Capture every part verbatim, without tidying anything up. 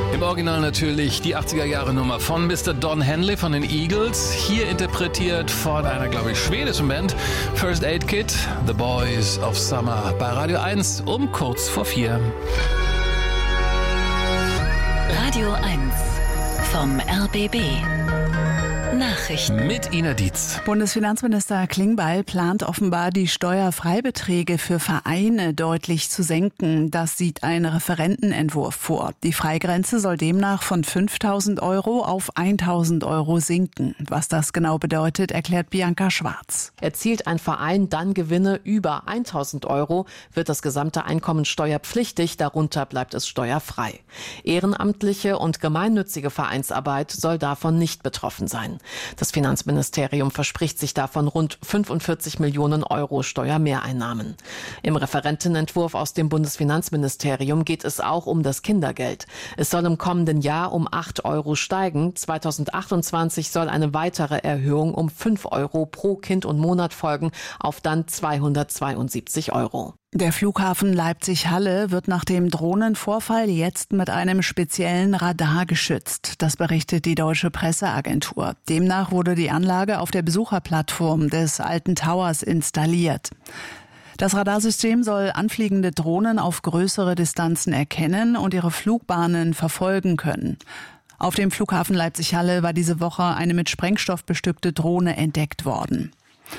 Im Original natürlich die achtziger-Jahre-Nummer von Mister Don Henley von den Eagles. Hier interpretiert von einer, glaube ich, schwedischen Band. First Aid Kit, The Boys of Summer. Bei Radio eins um kurz vor vier. Radio eins vom R B B. Nachrichten mit Ina Dietz. Bundesfinanzminister Klingbeil plant offenbar, die Steuerfreibeträge für Vereine deutlich zu senken. Das sieht ein Referentenentwurf vor. Die Freigrenze soll demnach von fünftausend Euro auf eintausend Euro sinken. Was das genau bedeutet, erklärt Bianca Schwarz. Erzielt ein Verein dann Gewinne über eintausend Euro, wird das gesamte Einkommen steuerpflichtig, darunter bleibt es steuerfrei. Ehrenamtliche und gemeinnützige Vereinsarbeit soll davon nicht betroffen sein. Das Finanzministerium verspricht sich davon rund fünfundvierzig Millionen Euro Steuermehreinnahmen. Im Referentenentwurf aus dem Bundesfinanzministerium geht es auch um das Kindergeld. Es soll im kommenden Jahr um acht Euro steigen. zweitausendachtundzwanzig soll eine weitere Erhöhung um fünf Euro pro Kind und Monat folgen, auf dann zweihundertzweiundsiebzig Euro. Der Flughafen Leipzig-Halle wird nach dem Drohnenvorfall jetzt mit einem speziellen Radar geschützt. Das berichtet die Deutsche Presseagentur. Demnach wurde die Anlage auf der Besucherplattform des Alten Towers installiert. Das Radarsystem soll anfliegende Drohnen auf größere Distanzen erkennen und ihre Flugbahnen verfolgen können. Auf dem Flughafen Leipzig-Halle war diese Woche eine mit Sprengstoff bestückte Drohne entdeckt worden.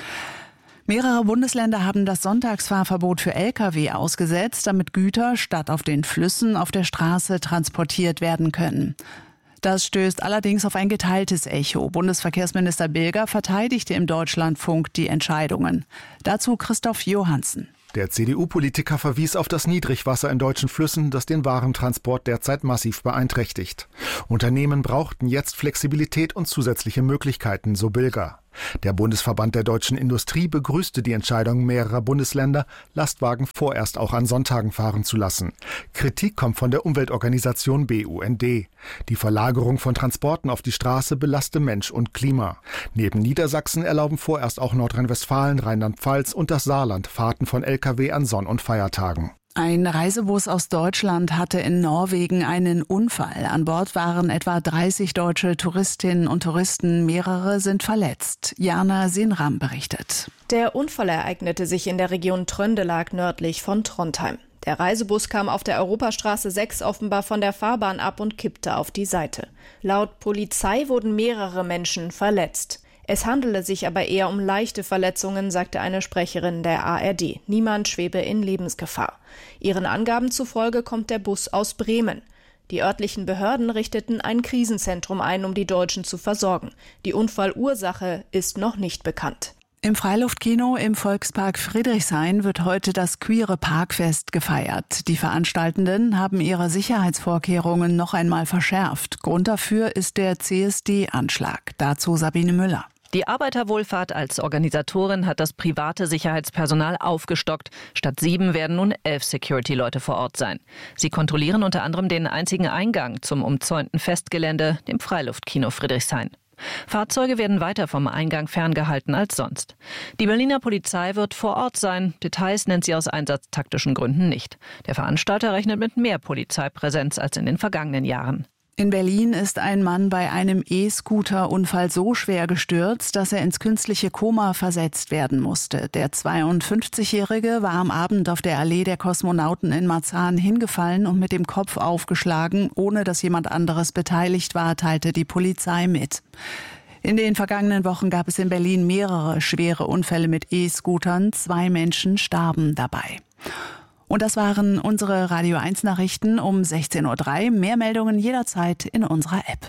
Mehrere Bundesländer haben das Sonntagsfahrverbot für L K W ausgesetzt, damit Güter statt auf den Flüssen auf der Straße transportiert werden können. Das stößt allerdings auf ein geteiltes Echo. Bundesverkehrsminister Bilger verteidigte im Deutschlandfunk die Entscheidungen. Dazu Christoph Johansen. Der C D U-Politiker verwies auf das Niedrigwasser in deutschen Flüssen, das den Warentransport derzeit massiv beeinträchtigt. Unternehmen brauchten jetzt Flexibilität und zusätzliche Möglichkeiten, so Bilger. Der Bundesverband der deutschen Industrie begrüßte die Entscheidung mehrerer Bundesländer, Lastwagen vorerst auch an Sonntagen fahren zu lassen. Kritik kommt von der Umweltorganisation B U N D. Die Verlagerung von Transporten auf die Straße belaste Mensch und Klima. Neben Niedersachsen erlauben vorerst auch Nordrhein-Westfalen, Rheinland-Pfalz und das Saarland Fahrten von L K W an Sonn- und Feiertagen. Ein Reisebus aus Deutschland hatte in Norwegen einen Unfall. An Bord waren etwa dreißig deutsche Touristinnen und Touristen. Mehrere sind verletzt. Jana Sinram berichtet. Der Unfall ereignete sich in der Region Trøndelag nördlich von Trondheim. Der Reisebus kam auf der Europastraße sechs offenbar von der Fahrbahn ab und kippte auf die Seite. Laut Polizei wurden mehrere Menschen verletzt. Es handele sich aber eher um leichte Verletzungen, sagte eine Sprecherin der A R D. Niemand schwebe in Lebensgefahr. Ihren Angaben zufolge kommt der Bus aus Bremen. Die örtlichen Behörden richteten ein Krisenzentrum ein, um die Deutschen zu versorgen. Die Unfallursache ist noch nicht bekannt. Im Freiluftkino im Volkspark Friedrichshain wird heute das Queere Parkfest gefeiert. Die Veranstaltenden haben ihre Sicherheitsvorkehrungen noch einmal verschärft. Grund dafür ist der C S D-Anschlag. Dazu Sabine Müller. Die Arbeiterwohlfahrt als Organisatorin hat das private Sicherheitspersonal aufgestockt. Statt sieben werden nun elf Security-Leute vor Ort sein. Sie kontrollieren unter anderem den einzigen Eingang zum umzäunten Festgelände, dem Freiluftkino Friedrichshain. Fahrzeuge werden weiter vom Eingang ferngehalten als sonst. Die Berliner Polizei wird vor Ort sein. Details nennt sie aus einsatztaktischen Gründen nicht. Der Veranstalter rechnet mit mehr Polizeipräsenz als in den vergangenen Jahren. In Berlin ist ein Mann bei einem E-Scooter-Unfall so schwer gestürzt, dass er ins künstliche Koma versetzt werden musste. Der zweiundfünfzigjährige war am Abend auf der Allee der Kosmonauten in Marzahn hingefallen und mit dem Kopf aufgeschlagen, ohne dass jemand anderes beteiligt war, teilte die Polizei mit. In den vergangenen Wochen gab es in Berlin mehrere schwere Unfälle mit E-Scootern. Zwei Menschen starben dabei. Und das waren unsere Radio eins Nachrichten um sechzehn Uhr drei. Mehr Meldungen jederzeit in unserer App.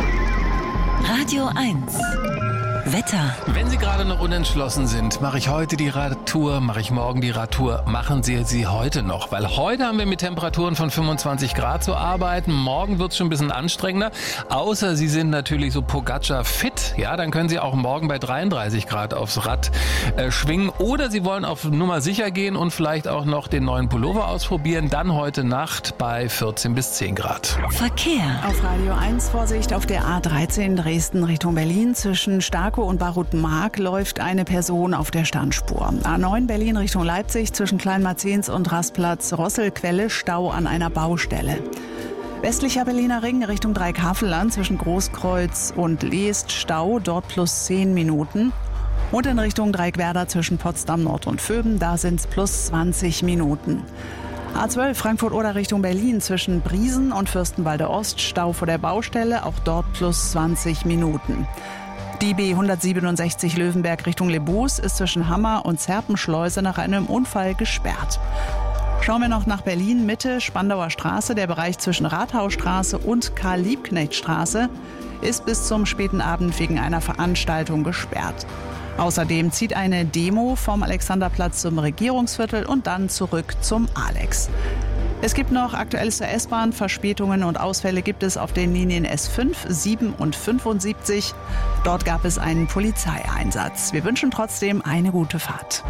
Radio eins. Wetter. Wenn Sie gerade noch unentschlossen sind, mache ich heute die Radtour, mache ich morgen die Radtour, machen Sie sie heute noch. Weil heute haben wir mit Temperaturen von fünfundzwanzig Grad zu arbeiten. Morgen wird es schon ein bisschen anstrengender. Außer Sie sind natürlich so Pogacar fit. Ja, dann können Sie auch morgen bei dreiunddreißig Grad aufs Rad äh, schwingen. Oder Sie wollen auf Nummer sicher gehen und vielleicht auch noch den neuen Pullover ausprobieren. Dann heute Nacht bei vierzehn bis zehn Grad. Verkehr. Auf Radio eins Vorsicht auf der A dreizehn Dresden Richtung Berlin. Zwischen Starkow und Barutmark läuft eine Person auf der Standspur. A neun Berlin Richtung Leipzig zwischen Kleinmarzens und Rastplatz Rosselquelle Stau an einer Baustelle. Westlicher Berliner Ring Richtung Dreikafelland zwischen Großkreuz und Leest Stau, dort plus zehn Minuten. Und in Richtung Dreieckwerder zwischen Potsdam Nord und Vöben, da sind es plus zwanzig Minuten. A zwölf Frankfurt-Oder Richtung Berlin zwischen Briesen und Fürstenwalde Ost, Stau vor der Baustelle, auch dort plus zwanzig Minuten. Die B hundertsiebenundsechzig Löwenberg Richtung Lebus ist zwischen Hammer und Zerpenschleuse nach einem Unfall gesperrt. Schauen wir noch nach Berlin Mitte, Spandauer Straße, der Bereich zwischen Rathausstraße und Karl-Liebknecht-Straße ist bis zum späten Abend wegen einer Veranstaltung gesperrt. Außerdem zieht eine Demo vom Alexanderplatz zum Regierungsviertel und dann zurück zum Alex. Es gibt noch Aktuelles zur S-Bahn. Verspätungen und Ausfälle gibt es auf den Linien S fünf, sieben und fünfundsiebzig. Dort gab es einen Polizeieinsatz. Wir wünschen trotzdem eine gute Fahrt.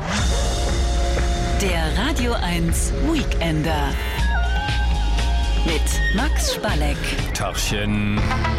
Der Radio eins Weekender mit Max Spalleck. Tachchen.